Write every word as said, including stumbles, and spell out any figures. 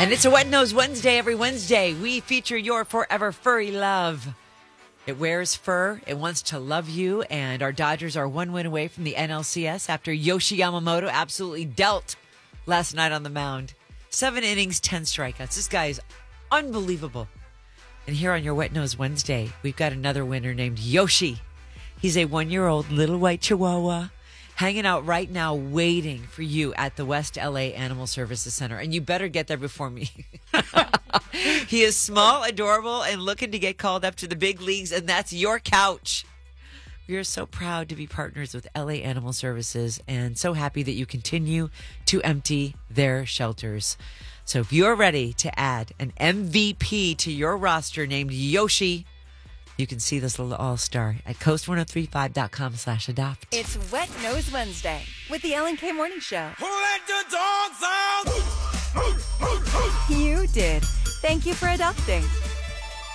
And it's a Wet Nose Wednesday. Every Wednesday, we feature your forever furry love. It wears fur. It wants to love you. And our Dodgers are one win away from the N L C S after Yoshi Yamamoto absolutely dealt last night on the mound. Seven innings, ten strikeouts. This guy is unbelievable. And here on your Wet Nose Wednesday, we've got another winner named Yoshi. He's a one-year-old little white chihuahua hanging out right now waiting for you at the West L A Animal Services Center. And you better get there before me. He is small, adorable, and looking to get called up to the big leagues, and that's your couch. We are so proud to be partners with L A Animal Services and so happy that you continue to empty their shelters. So if you're ready to add an M V P to your roster named Yoshi, you can see this little all-star at coast ten thirty-five dot com slash adopt. It's Wet Nose Wednesday with the Ellen K Morning Show. Who let the dogs out? You did. Thank you for adopting.